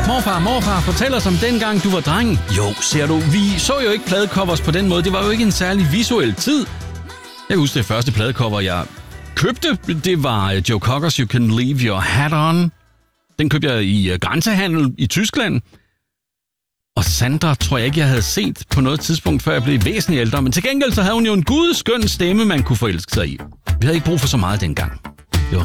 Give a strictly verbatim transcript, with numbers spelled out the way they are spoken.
Morfar, morfar, fortæl os om dengang du var dreng. Jo, ser du, vi så jo ikke pladecovers på den måde. Det var jo ikke en særlig visuel tid. Jeg husker det første pladecover, jeg købte. Det var Joe Cockers You Can Leave Your Hat On. Den købte jeg i grænsehandel i Tyskland. Og Sandra tror jeg ikke, jeg havde set på noget tidspunkt, før jeg blev væsentligt ældre. Men til gengæld så havde hun jo en gudskøn stemme, man kunne forelske sig i. Vi havde ikke brug for så meget dengang.